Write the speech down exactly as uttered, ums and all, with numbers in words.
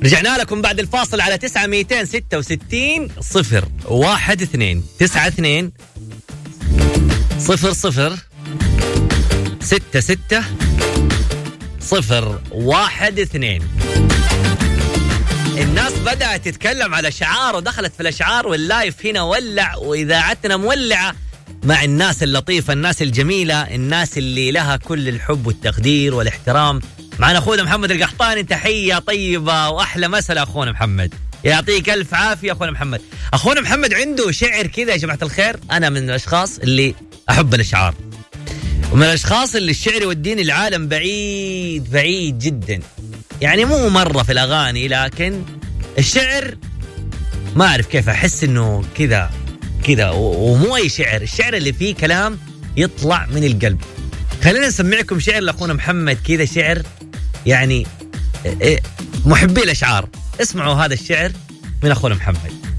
رجعنا لكم بعد الفاصل على تسعة ميتين ستة وستين صفر واحد اثنين تسعة اثنين صفر صفر ستة ستة صفر واحد اثنين. الناس بدأت تتكلم على شعار ودخلت في الأشعار واللايف هنا ولع، وإذاعتنا مولعة مع الناس اللطيفة، الناس الجميلة، الناس اللي لها كل الحب والتقدير والاحترام. معنا أخونا محمد القحطاني، تحية طيبة وأحلى مسألة أخونا محمد، يعطيك ألف عافية أخونا محمد. أخونا محمد عنده شعر كذا يا جماعة الخير، أنا من الأشخاص اللي أحب الأشعار، ومن الأشخاص اللي الشعر يوديني العالم بعيد بعيد جدا، يعني مو مرة في الأغاني، لكن الشعر ما أعرف كيف أحس إنه كذا كذا، ومو أي شعر، الشعر اللي فيه كلام يطلع من القلب. خلينا نسمعكم شعر لأخونا محمد كذا، شعر يعني محبي الأشعار. اسمعوا هذا الشعر من أخونا محمد.